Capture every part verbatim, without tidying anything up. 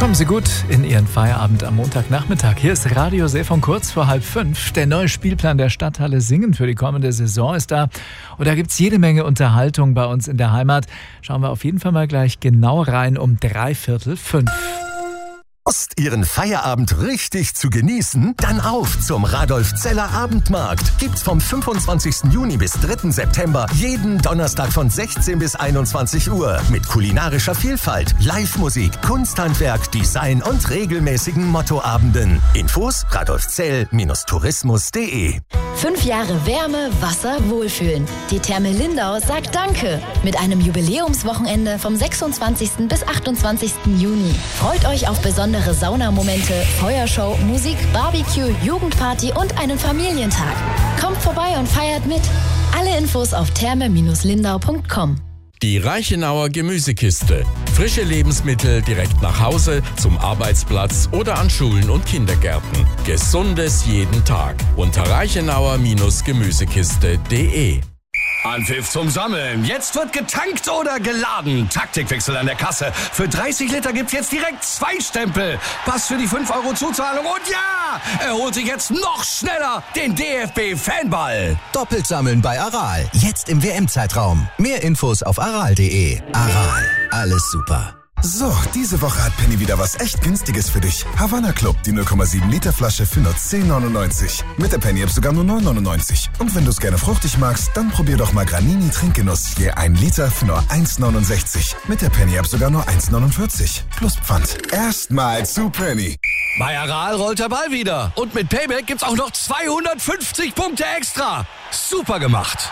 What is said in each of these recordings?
Kommen Sie gut in Ihren Feierabend am Montagnachmittag. Hier ist Radio Seefunk kurz vor halb fünf. Der neue Spielplan der Stadthalle Singen für die kommende Saison ist da. Und da gibt es jede Menge Unterhaltung bei uns in der Heimat. Schauen wir auf jeden Fall mal gleich genau rein um dreiviertel fünf. Lust, Ihren Feierabend richtig zu genießen? Dann auf zum Radolf-Zeller Abendmarkt. Gibt's vom fünfundzwanzigsten Juni bis dritten September jeden Donnerstag von sechzehn bis einundzwanzig Uhr. Mit kulinarischer Vielfalt, Live-Musik, Kunsthandwerk, Design und regelmäßigen Mottoabenden. Infos radolfzell Tourismus punkt de. Fünf Jahre Wärme, Wasser, Wohlfühlen. Die Therme Lindau sagt Danke. Mit einem Jubiläumswochenende vom sechsundzwanzigsten bis achtundzwanzigsten Juni. Freut euch auf besondere Saunamomente, Feuershow, Musik, Barbecue, Jugendparty und einen Familientag. Kommt vorbei und feiert mit. Alle Infos auf therme Lindau punkt com. Die Reichenauer Gemüsekiste. Frische Lebensmittel direkt nach Hause, zum Arbeitsplatz oder an Schulen und Kindergärten. Gesundes jeden Tag. Unter reichenauer Gemüsekiste punkt de. Anpfiff zum Sammeln. Jetzt wird getankt oder geladen. Taktikwechsel an der Kasse. Für dreißig Liter gibt's jetzt direkt zwei Stempel. Pass für die fünf Euro Zuzahlung. Und ja, er holt sich jetzt noch schneller den D F B-Fanball. Doppelt sammeln bei Aral. Jetzt im W M-Zeitraum. Mehr Infos auf aral punkt de. Aral. Alles super. So, diese Woche hat Penny wieder was echt Günstiges für dich. Havana Club, die null Komma sieben Liter Flasche für nur zehn neunundneunzig. Mit der Penny-App sogar nur neun neunundneunzig. Und wenn du es gerne fruchtig magst, dann probier doch mal Granini Trinkgenuss. Je ein Liter für nur eins neunundsechzig. Mit der Penny-App sogar nur eins neunundvierzig. Plus Pfand. Erstmal zu Penny. Bei Aral rollt der Ball wieder. Und mit Payback gibt's auch noch zweihundertfünfzig Punkte extra. Super gemacht.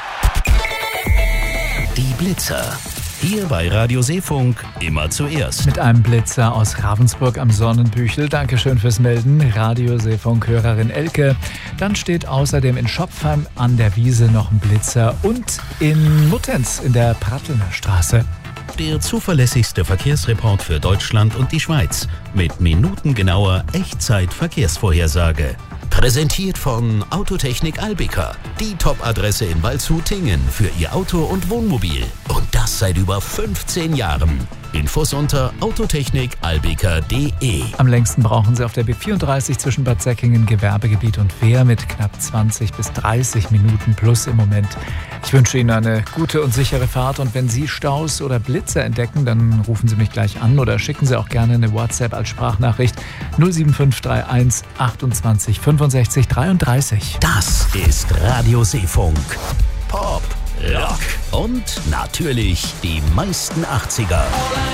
Die Blitzer. Hier bei Radio Seefunk immer zuerst. Mit einem Blitzer aus Ravensburg am Sonnenbüchel. Dankeschön fürs Melden, Radio Seefunk-Hörerin Elke. Dann steht außerdem in Schopfheim an der Wiese noch ein Blitzer und in Muttenz in der Prattelner Straße. Der zuverlässigste Verkehrsreport für Deutschland und die Schweiz mit minutengenauer Echtzeit-Verkehrsvorhersage. Präsentiert von Autotechnik Albica, die Top-Adresse in Waldshut-Tingen für Ihr Auto und Wohnmobil. Und das seit über fünfzehn Jahren. Infos unter autotechnik albica punkt de. Am längsten brauchen Sie auf der B vierunddreißig zwischen Bad Säckingen, Gewerbegebiet und Wehr mit knapp zwanzig bis dreißig Minuten plus im Moment. Ich wünsche Ihnen eine gute und sichere Fahrt und wenn Sie Staus oder Blitze entdecken, dann rufen Sie mich gleich an oder schicken Sie auch gerne eine WhatsApp als Sprachnachricht null sieben fünf drei eins achtundzwanzig fünfundsechzig dreiunddreißig. Das ist Radio Seefunk. Pop, Rock und natürlich die meisten achtziger.